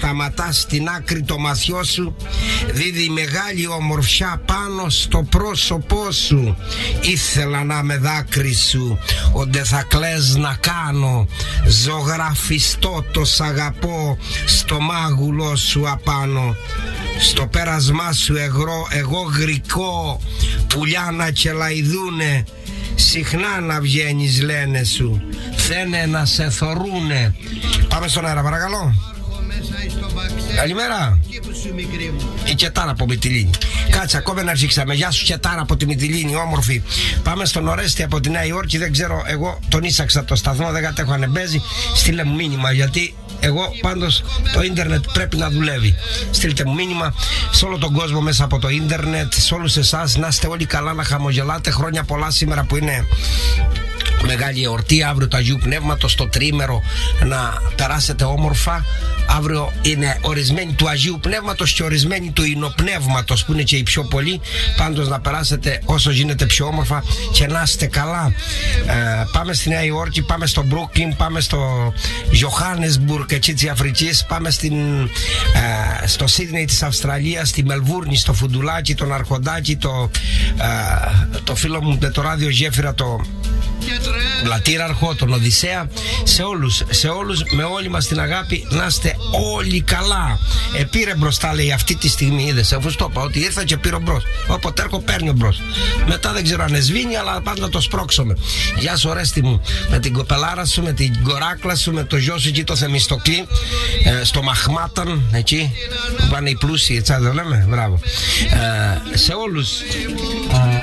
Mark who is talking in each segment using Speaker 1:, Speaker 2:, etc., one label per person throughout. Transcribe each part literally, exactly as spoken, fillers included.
Speaker 1: σταματά στην άκρη το μαθιό σου, δίδει μεγάλη ομορφιά πάνω στο πρόσωπό σου. Ήθελα να με δάκρυ σου, όντε θα κλαις να κάνω, ζωγραφιστό το σ' αγαπώ στο μάγουλό σου απάνω. Στο πέρασμά σου εγρό, εγώ γρικό, πουλιά να κελαϊδούνε, συχνά να βγαίνεις λένε σου, θένε να σε θωρούνε. Πάμε στον αέρα παρακαλώ. Καλημέρα. Η Κετάρα από Μυτιλήνη. Κάτσε, ακόμα να αρχίξαμε. Γεια σου Κετάρα από τη Μυτιλήνη, όμορφη. Πάμε στον Ορέστη από τη Νέα Υόρκη. Δεν ξέρω, εγώ τον ίσαξα το σταθμό, δεν κατέχω αν μπέζει. Στείλε μου μήνυμα, γιατί εγώ πάντως το ίντερνετ πρέπει να δουλεύει. Στείλτε μου μήνυμα σε όλο τον κόσμο μέσα από το ίντερνετ, σε όλους εσάς, να είστε όλοι καλά, να χαμογελάτε. Χρόνια πολλά σήμερα που είναι μεγάλη εορτή, αύριο του Αγίου Πνεύματος, το τρίμερο, να περάσετε όμορφα. Αύριο είναι ορισμένοι του Αγίου Πνεύματος και ορισμένοι του Ινοπνεύματος, που είναι και οι πιο πολλοί. Πάντως να περάσετε όσο γίνεται πιο όμορφα και να είστε καλά. ε, Πάμε στη Νέα Υόρκη, πάμε στο Μπρούκλιν, πάμε στο Johannesburg εκεί της Αφρικής, πάμε στην, ε, στο Σίδνεϊ της Αυστραλίας, στη Μελβούρνη, στο Φουντουλάκι, τον Αρχοντάκι, το, ε, το φίλο μου με το ράδιο γέφυρα, το Λατήραρχο, τον Οδυσσέα. Σε όλους, σε όλους, με όλη μας την αγάπη, να είστε όλοι καλά. Ε, πήρε μπροστά, λέει, αυτή τη στιγμή, είδες, αφού στο είπα ότι ήρθα και πήρω μπρος. Όποτε έρχω παίρνει μπρος. Μετά δεν ξέρω αν εσβήνει, αλλά πάντα το σπρώξουμε. Γεια σου Ορέστη μου, με την κοπελάρα σου, με την κοράκλα σου, με το γιο σου εκεί το Θεμιστοκλή, ε, στο Μαχμάταν, εκεί που πάνε οι πλούσιοι, έτσι δεν λέμε, μπράβο. Ε, σε όλους. Ε,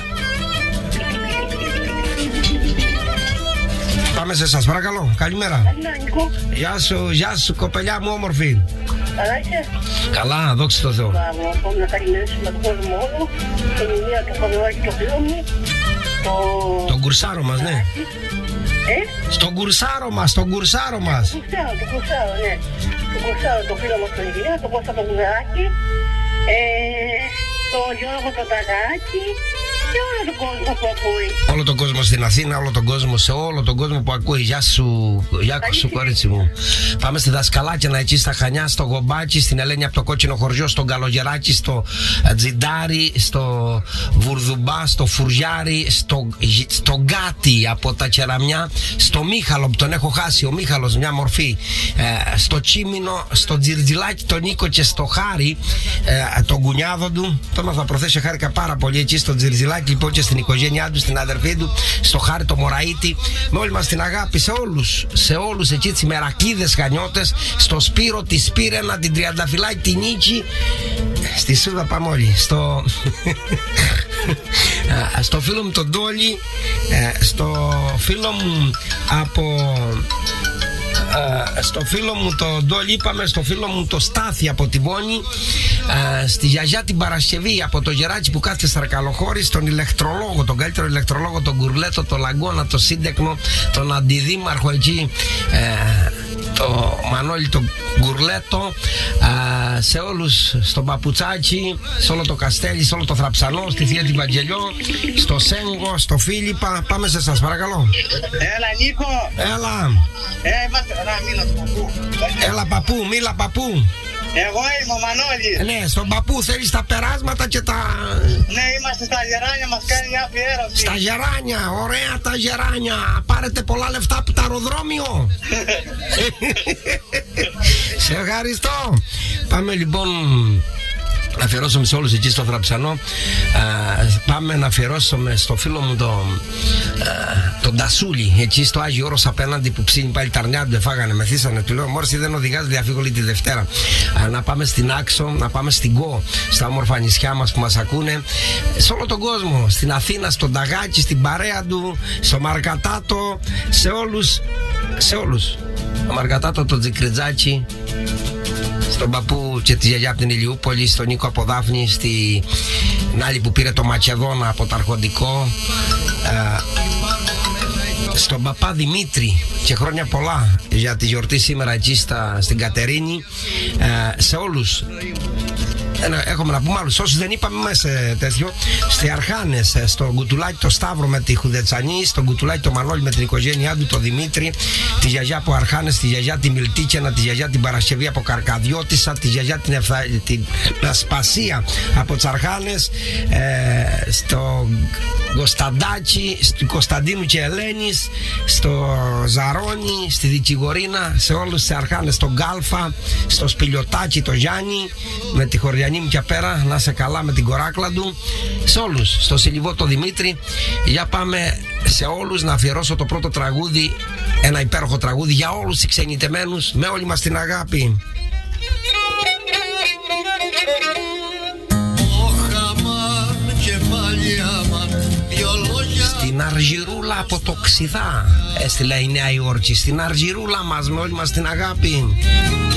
Speaker 1: Πάμε σε εσάς, παρακαλώ. Καλημέρα.
Speaker 2: Νίκο.
Speaker 1: Γεια σου, γεια σου, κοπελιά μου όμορφη.
Speaker 2: Καλά είσαι?
Speaker 1: Καλά, δόξα τω Θεώ.
Speaker 2: Μπράβο, πάμε να καλημερίσουμε τον κόσμο όλο. Την Ινία, το Παδωράκι, το φίλο μου. Το...
Speaker 1: Τον κουρσάρο μας, ναι.
Speaker 2: Ε?
Speaker 1: Στον κουρσάρο μας, στον κουρσάρο μας.
Speaker 2: Το κουρσάρο, το κουρσάρο, ναι. Το κουρσάρο, το φίλο μας τον Ινία, το Κώστα τον Κουδεράκι. Ε, το Γιώργο τον Ταγάκι. Και όλο τον κόσμο που ακούει.
Speaker 1: Όλο τον κόσμο στην Αθήνα, όλο τον κόσμο, σε όλο τον κόσμο που ακούει. Γεια σου, γεια σου κορίτσι μου. Πάμε στη Δασκαλάκινα, εκεί στα Χανιά, στο Γομπάκι, στην Ελένη από το Κόκκινο Χωριό, στον Καλογεράκι, στο Τζιντάρι, στο Βουρδουμπά, στο Φουριάρι, στο, στο Γκάτι από τα Κεραμιά, στο Μίχαλο που τον έχω χάσει, ο Μίχαλος, μια μορφή, ε, στο Τσίμινο, στο Τζιρτζιλάκι, τον Νίκο και στο Χάρη, ε, τον κουνιάδο του. Τώρα θα προθέσει, χάρηκα πάρα πολύ εκεί στο Τζιρτζιλάκι. Λοιπόν, και στην οικογένειά του, στην αδερφή του, στο Χάρη το Μωραΐτη, με όλη μας την αγάπη, σε όλους, σε όλους εκεί τις Μερακλίδες Χανιώτες, στο Σπύρο, τη Σπύρενα, την Τριανταφυλάκη, την Νίκη, στη Σούδα πάμε όλοι, στο, στο φίλο μου τον Ντόλι, στο φίλο μου από... Uh, στο φίλο μου το Ντόλι, είπαμε, στο φίλο μου το Στάθη από τη Βόνη, uh, στη γιαγιά την Παρασκευή από το Γεράκι που κάθεται στα Καλοχώρη, στον ηλεκτρολόγο, τον καλύτερο ηλεκτρολόγο, τον Κουρλέτο, τον Λαγκώνα, τον Σύντεκνο, τον αντιδήμαρχο εκεί, uh, το Μανώλη τον Κουρλέτο, uh, σε όλους, στον Παπουτσάκι, σε όλο το Καστέλι, σε όλο το Θραψανό, στη Θεία την Βαγγελιό, στο Σέγγο, στο Φίλιππα. Πάμε σε εσάς παρακαλώ.
Speaker 3: Έλα Νίκο.
Speaker 1: Έλα.
Speaker 3: Ε, είμαστε, να μίλα του παππού.
Speaker 1: Έλα παππού, μίλα παππού.
Speaker 3: Εγώ είμαι ο Μανώλης.
Speaker 1: Ναι, στον παππού θέλεις τα περάσματα και τα...
Speaker 3: Ναι, είμαστε στα γεράνια, μας κάνει μια αφιέρωση.
Speaker 1: Στα γεράνια, ωραία τα γεράνια. Πάρετε πολλά λεφτά από το αεροδρόμιο. Σε ευχαριστώ. Πάμε λοιπόν να αφιερώσουμε σε όλους εκεί στο Θραψανό. Α, πάμε να αφιερώσουμε στο φίλο μου τον τον Τασούλη, εκεί στο Άγιο Όρος απέναντι, που ψήνει πάλι τα αρνιά του, δεν φάγανε, μεθύσανε. Του λέω Μόρση, δεν οδηγάς, διαφύγω όλη τη Δευτέρα. Α, να πάμε στην Άξο, να πάμε στην Κο, στα όμορφα νησιά μας που μας ακούνε, σε όλο τον κόσμο, στην Αθήνα, στον Ταγάκι, στην παρέα του, στο Μαρκατάτο, σε όλους, σε όλους. Το Μαρκατάτο, το Τζικριτζάκι, στον παππού και τη γιαγιά από την Ηλιούπολη, στον Νίκο από Δάφνη, στην άλλη που πήρε το Μακεδόνα από το Αρχοντικό, ε, στον παπά Δημήτρη, και χρόνια πολλά για τη γιορτή σήμερα εκεί στα, στην Κατερίνη, ε, σε όλους. Έχουμε να πούμε άλλους. Όσοι δεν είπαμε μέσα τέτοιο, στη Αρχάνες, στο κουτουλάκι το Σταύρο με τη Χουδετσανή, στο κουτουλάκι το Μανώλη με την οικογένειά του, το Δημήτρη, τη γιαγιά από Αρχάνες, τη γιαγιά τη Μιλτίκαινα, τη γιαγιά την Παρασκευή από Καρκαδιώτισσα, τη γιαγιά την, Εφα... την Ασπασία από Τσαρχάνες, ε, στο Κωνσταντάκι, στο Κωνσταντίνου και Ελένης, στο Ζαρόνι, στη Δικηγορίνα, σε όλους τις Αρχάνες, στον Γκάλφα, στο Σπηλιωτάκι, το Γιάννη, με τη Χωριανή μου και πέρα, να σε καλά με την κοράκλα του, σε όλους, στο Σιλιβό το Δημήτρη. Για πάμε σε όλους να αφιερώσω το πρώτο τραγούδι, ένα υπέροχο τραγούδι για όλους τους ξενιτεμένους, με όλη μας την αγάπη. Στην Αργυρούλα από το Ξιδά έστειλε η Νέα Υόρκη, στην Αργυρούλα μας με όλη μας την αγάπη.